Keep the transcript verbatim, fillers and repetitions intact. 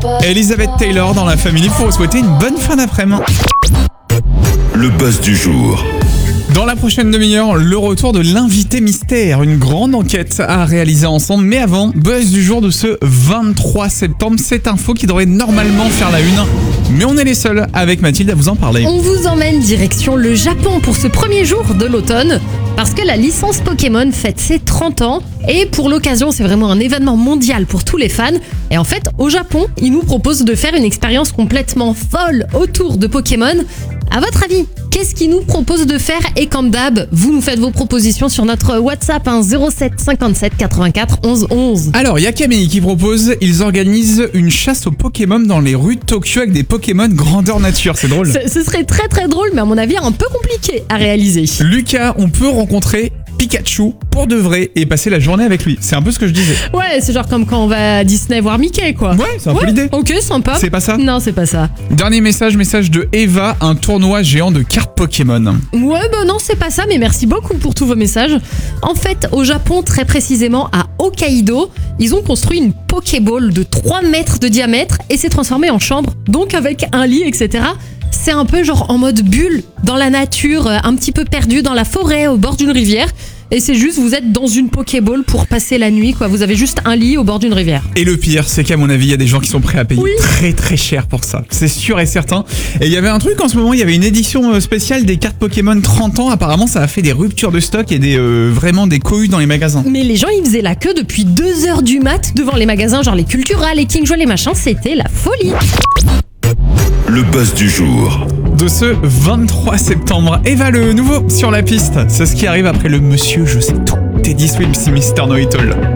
Elizabeth Taylor dans la famille pour vous souhaiter une bonne fin d'après-midi. Le buzz du jour. Dans la prochaine demi-heure, le retour de l'invité mystère, une grande enquête à réaliser ensemble. Mais avant, buzz du jour de ce vingt-trois septembre, cette info qui devrait normalement faire la une. Mais on est les seuls avec Mathilde à vous en parler. On vous emmène direction le Japon pour ce premier jour de l'automne. Parce que la licence Pokémon fête ses trente ans et pour l'occasion, c'est vraiment un événement mondial pour tous les fans. Et en fait, au Japon, ils nous proposent de faire une expérience complètement folle autour de Pokémon. À votre avis, qu'est-ce qu'ils nous proposent de faire? Et comme d'hab, vous nous faites vos propositions sur notre WhatsApp hein, zéro sept cinquante-sept quatre-vingt-quatre onze onze. Alors, il y a Camille qui propose, ils organisent une chasse aux Pokémon dans les rues de Tokyo avec des Pokémon grandeur nature. C'est drôle. Ce, ce serait très très drôle, mais à mon avis un peu compliqué à réaliser. Lucas, on peut rencontrer Pikachu pour de vrai et passer la journée avec lui. C'est un peu ce que je disais. Ouais, c'est genre comme quand on va à Disney voir Mickey, quoi. Ouais, c'est un peu l'idée. Ok, sympa. C'est pas ça? Non, c'est pas ça. Dernier message, message de Eva, un tournoi géant de cartes Pokémon. Ouais, bah non, c'est pas ça, mais merci beaucoup pour tous vos messages. En fait, au Japon, très précisément à Hokkaido, ils ont construit une Pokéball de trois mètres de diamètre et s'est transformée en chambre, donc avec un lit, et cetera. C'est un peu genre en mode bulle, dans la nature, un petit peu perdu dans la forêt, au bord d'une rivière. Et c'est juste, vous êtes dans une Pokéball pour passer la nuit, quoi. Vous avez juste un lit au bord d'une rivière. Et le pire, c'est qu'à mon avis, il y a des gens qui sont prêts à payer oui. très très cher pour ça. C'est sûr et certain. Et il y avait un truc en ce moment, il y avait une édition spéciale des cartes Pokémon trente ans. Apparemment, ça a fait des ruptures de stock et des euh, vraiment des cohues dans les magasins. Mais les gens, ils faisaient la queue depuis deux heures du mat devant les magasins, genre les Cultura, les King Joy, les machins. C'était la folie. Le buzz du jour. De ce vingt-trois septembre, Eva le nouveau sur la piste. C'est ce qui arrive après le monsieur je sais tout. Teddy Swims, Mister Know It All.